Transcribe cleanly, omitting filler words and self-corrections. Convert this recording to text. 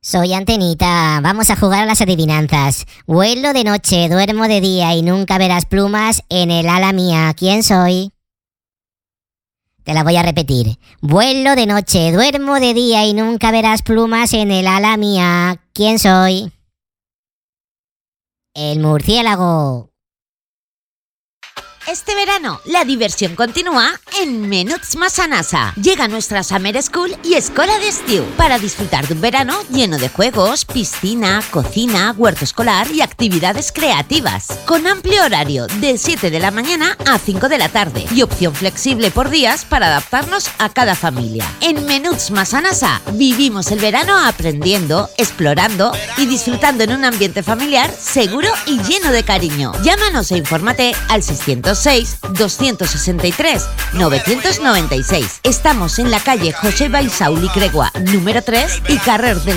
Soy Antenita, vamos a jugar a las adivinanzas. Vuelo de noche, duermo de día y nunca verás plumas en el ala mía. ¿Quién soy? Te la voy a repetir. Vuelo de noche, duermo de día y nunca verás plumas en el ala mía. ¿Quién soy? El murciélago. Este verano, la diversión continúa en Menuts Massanassa. Llega nuestra Summer School y Escola d'Estiu para disfrutar de un verano lleno de juegos, piscina, cocina, huerto escolar y actividades creativas. Con amplio horario de 7 de la mañana a 5 de la tarde y opción flexible por días para adaptarnos a cada familia. En Menuts Massanassa vivimos el verano aprendiendo, explorando y disfrutando en un ambiente familiar seguro y lleno de cariño. Llámanos e infórmate al 606-263-996. Estamos en la calle José Baisauli Cregua, número 3 y Carrer del